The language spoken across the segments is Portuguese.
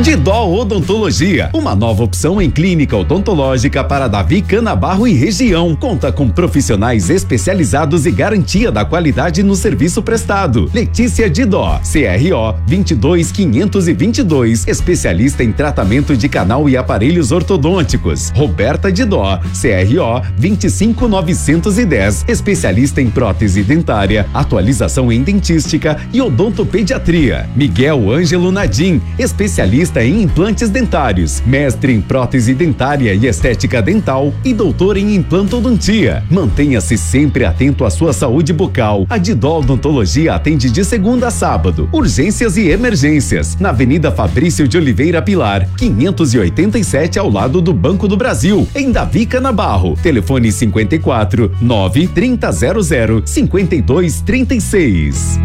Didó Odontologia, uma nova opção em clínica odontológica para Davi Canabarro e região. Conta com profissionais especializados e garantia da qualidade no serviço prestado. Letícia Didó, CRO 22522, especialista em tratamento de canal e aparelhos ortodônticos. Roberta Didó, CRO 25910, especialista em prótese dentária, atualização em dentística e odontopediatria. Miguel Ângelo Nadim, especialista em implantes dentários, mestre em prótese dentária e estética dental e doutor em implantodontia. Mantenha-se sempre atento à sua saúde bucal. A Didó Odontologia atende de segunda a sábado, urgências e emergências, na Avenida Fabrício de Oliveira Pilar, 587, ao lado do Banco do Brasil, em Davi Canabarro. Telefone 54 9 3000 5236.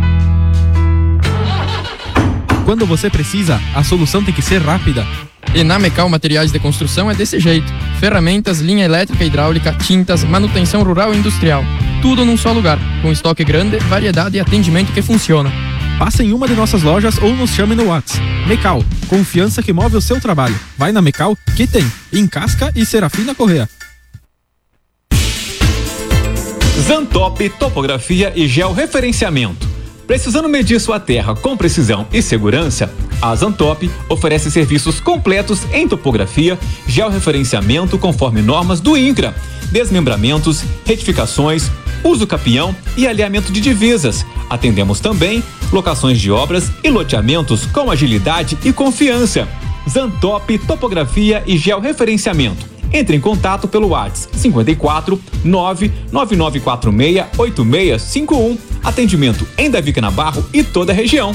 Quando você precisa, a solução tem que ser rápida. E na Mecal Materiais de Construção é desse jeito. Ferramentas, linha elétrica e hidráulica, tintas, manutenção rural e industrial. Tudo num só lugar, com estoque grande, variedade e atendimento que funciona. Passe em uma de nossas lojas ou nos chame no WhatsApp. Mecal, confiança que move o seu trabalho. Vai na Mecal, que tem em Casca e Serafina Corrêa. Zantop Topografia e Georreferenciamento. Precisando medir sua terra com precisão e segurança, a Zantop oferece serviços completos em topografia, georreferenciamento conforme normas do INCRA, desmembramentos, retificações, uso capião e alinhamento de divisas. Atendemos também locações de obras e loteamentos com agilidade e confiança. Zantop Topografia e Georreferenciamento. Entre em contato pelo WhatsApp 54 99946 8651. Atendimento em Davi Canabarro e toda a região.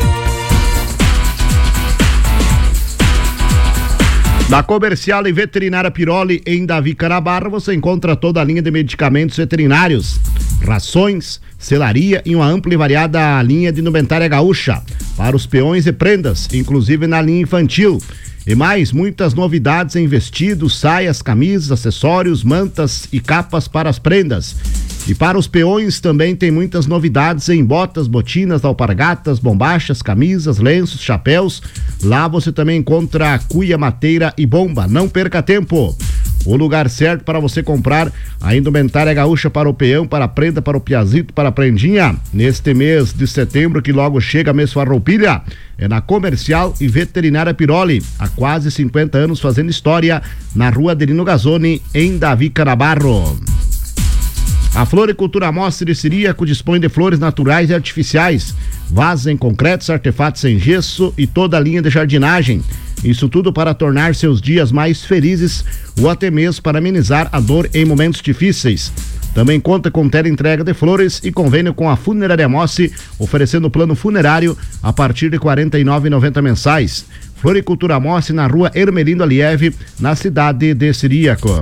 Na Comercial e Veterinária Piroli, em Davi Canabarro, você encontra toda a linha de medicamentos veterinários, rações, selaria e uma ampla e variada linha de indumentária gaúcha para os peões e prendas, inclusive na linha infantil. E mais, muitas novidades em vestidos, saias, camisas, acessórios, mantas e capas para as prendas. E para os peões também tem muitas novidades em botas, botinas, alpargatas, bombachas, camisas, lenços, chapéus. Lá você também encontra cuia, mateira e bomba. Não perca tempo. O lugar certo para você comprar a indumentária gaúcha para o peão, para a prenda, para o piazito, para a prendinha. Neste mês de setembro, que logo chega mês farroupilha, é na Comercial e Veterinária Piroli. Há quase 50 anos fazendo história, na Rua Adelino Gazzoni, em Davi Canabarro. A Floricultura Mostra de Ciríaco dispõe de flores naturais e artificiais, vasos em concretos, artefatos em gesso e toda a linha de jardinagem. Isso tudo para tornar seus dias mais felizes ou até mesmo para amenizar a dor em momentos difíceis. Também conta com teleentrega de flores e convênio com a Funerária Mossi, oferecendo plano funerário a partir de R$ 49,90 mensais. Floricultura Mossi, na Rua Hermelindo Aliev, na cidade de Ciríaco.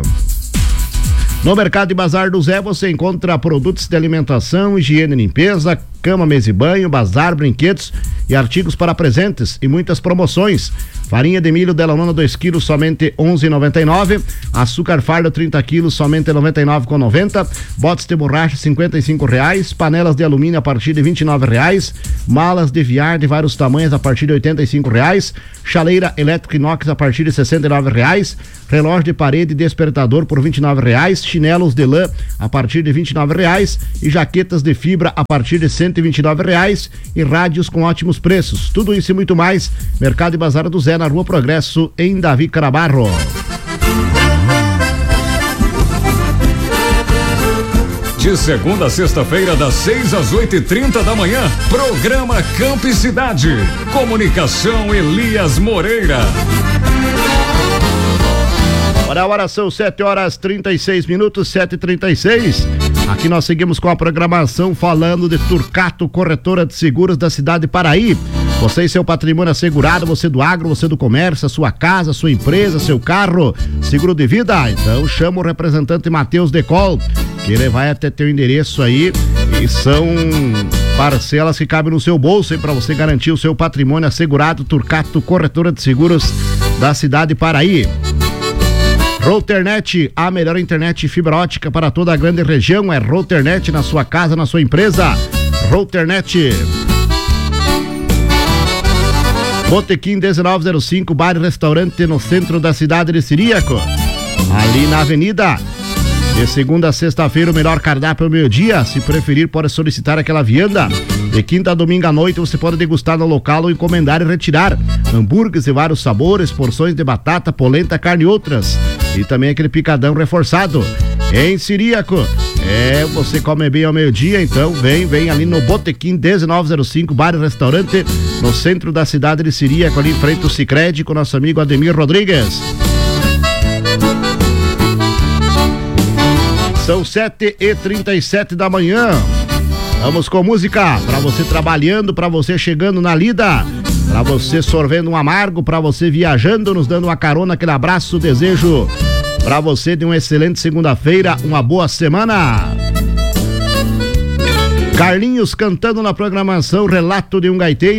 No Mercado e Bazar do Zé você encontra produtos de alimentação, higiene e limpeza, cama, mesa e banho, bazar, brinquedos e artigos para presentes e muitas promoções. Farinha de milho Delanona 2 kg somente R$11,99. Açúcar fardo 30 kg somente R$99,90. Botes de borracha R$55. Panelas de alumínio a partir de R$29. Malas de viar de vários tamanhos a partir de R$85. Chaleira elétrica inox a partir de R$69. Relógio de parede e despertador por R$29. Chinelos de lã a partir de R$29. E jaquetas de fibra a partir de R$129. E rádios com ótimos preços. Tudo isso e muito mais. Mercado e Bazar do Zé, na Rua Progresso, em Davi Canabarro. De segunda a sexta-feira, das 6 às 8h30 da manhã, programa Campo e Cidade. Comunicação Elias Moreira. Ora, são 7h36, 7h36. Aqui nós seguimos com a programação falando de Turcato, corretora de seguros da cidade de Paraí. Você e seu patrimônio assegurado, você do agro, você do comércio, a sua casa, a sua empresa, seu carro, seguro de vida. Então chama o representante Matheus Decol, que ele vai até teu endereço aí, e são parcelas que cabem no seu bolso, hein, para você garantir o seu patrimônio assegurado. Turcato, corretora de seguros da cidade de Paraí. Routernet, a melhor internet fibra ótica para toda a grande região. É Routernet na sua casa, na sua empresa. Routernet. Botequim 1905, bar e restaurante no centro da cidade de Ciríaco, ali na avenida. De segunda a sexta-feira, o melhor cardápio ao meio-dia. Se preferir, pode solicitar aquela vianda. De quinta a domingo à noite, você pode degustar no local ou encomendar e retirar hambúrgueres de vários sabores, porções de batata, polenta, carne e outras. E também aquele picadão reforçado. Em Ciríaco, você come bem ao meio-dia, então vem ali no Botequim 1905, bar e restaurante, no centro da cidade de Ciríaco, ali em frente ao Sicredi, com nosso amigo Ademir Rodrigues. São 7h37 da manhã. Vamos com música pra você trabalhando, pra você chegando na lida, pra você sorvendo um amargo, pra você viajando, nos dando uma carona. Aquele abraço, desejo pra você de uma excelente segunda-feira, uma boa semana. Carlinhos cantando na programação Relato de um Gaiteiro.